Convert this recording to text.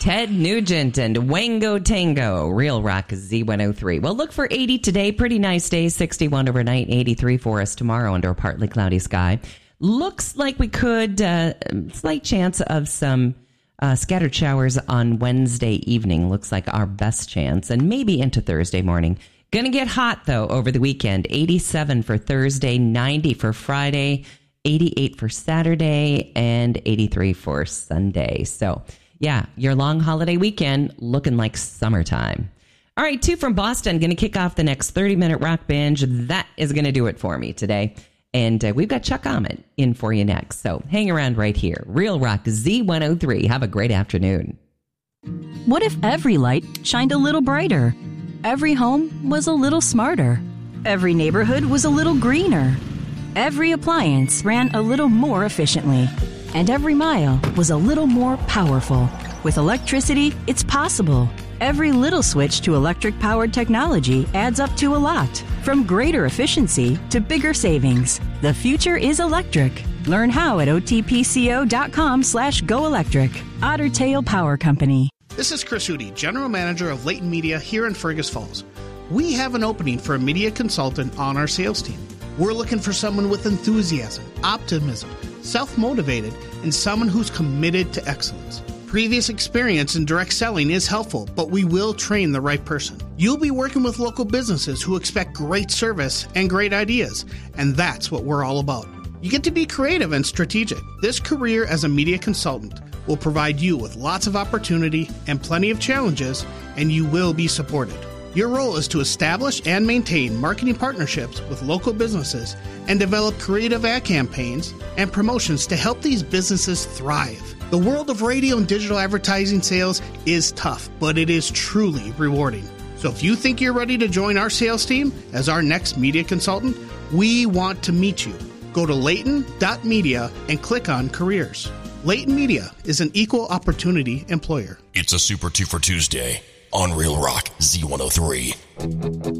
Ted Nugent and Wango Tango, Real Rock Z103. Well, look for 80 today. Pretty nice day. 61 overnight, 83 for us tomorrow under a partly cloudy sky. Looks like we could, slight chance of some scattered showers on Wednesday evening. Looks like our best chance, and maybe into Thursday morning. Gonna get hot, though, over the weekend. 87 for Thursday, 90 for Friday, 88 for Saturday, and 83 for Sunday. So, yeah, your long holiday weekend looking like summertime. All right, 2 from Boston. Going to kick off the next 30-minute rock binge. That is going to do it for me today. And we've got Chuck Ahmed in for you next. So hang around right here. Real Rock Z103. Have a great afternoon. What if every light shined a little brighter? Every home was a little smarter. Every neighborhood was a little greener. Every appliance ran a little more efficiently. And every mile was a little more powerful. With electricity, it's possible. Every little switch to electric-powered technology adds up to a lot. From greater efficiency to bigger savings. The future is electric. Learn how at otpco.com/goelectric. Otter Tail Power Company. This is Chris Hootie, General Manager of Leighton Media here in Fergus Falls. We have an opening for a media consultant on our sales team. We're looking for someone with enthusiasm, optimism, self-motivated, and someone who's committed to excellence. Previous experience in direct selling is helpful, but we will train the right person. You'll be working with local businesses who expect great service and great ideas, and that's what we're all about. You get to be creative and strategic. This career as a media consultant will provide you with lots of opportunity and plenty of challenges, and you will be supported. Your role is to establish and maintain marketing partnerships with local businesses and develop creative ad campaigns and promotions to help these businesses thrive. The world of radio and digital advertising sales is tough, but it is truly rewarding. So if you think you're ready to join our sales team as our next media consultant, we want to meet you. Go to Leighton.media and click on careers. Leighton Media is an equal opportunity employer. It's a Super 2 for Tuesday on Real Rock Z103.